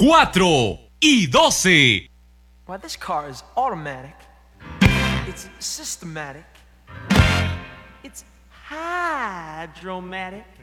4 y 12. Why, this car is automatic. It's systematic. It's hydromatic.